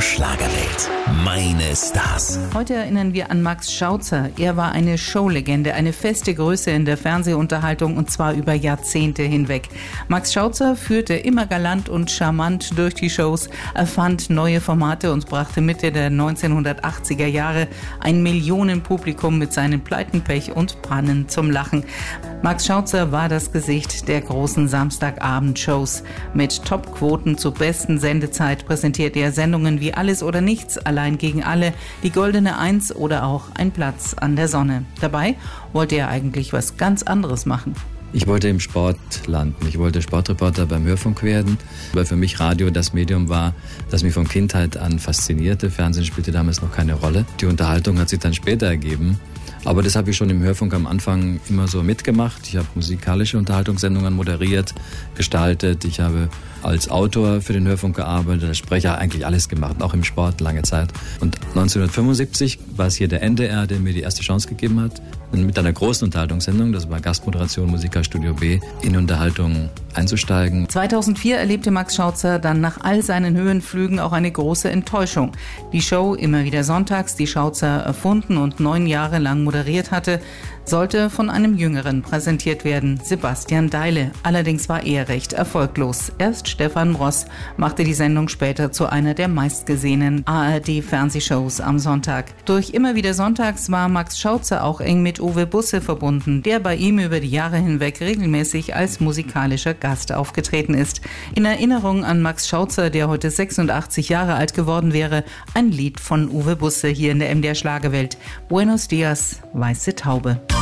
Schlagerwelt. Meine Stars. Heute erinnern wir an Max Schautzer. Er war eine Showlegende, eine feste Größe in der Fernsehunterhaltung und zwar über Jahrzehnte hinweg. Max Schautzer führte immer galant und charmant durch die Shows, erfand neue Formate und brachte Mitte der 1980er Jahre ein Millionenpublikum mit seinen Pleiten, Pech und Pannen zum Lachen. Max Schautzer war das Gesicht der großen Samstagabendshows. Mit Topquoten zur besten Sendezeit präsentierte er Sendungen wie Alles oder Nichts, Allein gegen alle, Die Goldene Eins oder auch Ein Platz an der Sonne. Dabei wollte er eigentlich was ganz anderes machen. Ich wollte im Sport landen. Ich wollte Sportreporter beim Hörfunk werden, weil für mich Radio das Medium war, das mich von Kindheit an faszinierte. Fernsehen spielte damals noch keine Rolle. Die Unterhaltung hat sich dann später ergeben. Aber das habe ich schon im Hörfunk am Anfang immer so mitgemacht. Ich habe musikalische Unterhaltungssendungen moderiert, gestaltet. Ich habe als Autor für den Hörfunk gearbeitet, als Sprecher eigentlich alles gemacht, auch im Sport lange Zeit. Und 1975 war es hier der NDR, der mir die erste Chance gegeben hat, mit einer großen Unterhaltungssendung, das war Gastmoderation Musikerstudio B, in Unterhaltung einzusteigen. 2004 erlebte Max Schautzer dann nach all seinen Höhenflügen auch eine große Enttäuschung. Die Show Immer wieder sonntags, die Schautzer erfunden und 9 Jahre lang moderiert hatte, sollte von einem Jüngeren präsentiert werden, Sebastian Deile. Allerdings war er recht erfolglos. Erst Stefan Ross machte die Sendung später zu einer der meistgesehenen ARD-Fernsehshows am Sonntag. Durch Immer wieder sonntags war Max Schautzer auch eng mit Uwe Busse verbunden, der bei ihm über die Jahre hinweg regelmäßig als musikalischer Gast aufgetreten ist. In Erinnerung an Max Schautzer, der heute 86 Jahre alt geworden wäre, ein Lied von Uwe Busse hier in der MDR Schlagerwelt. Buenos Dias, Weiße Taube.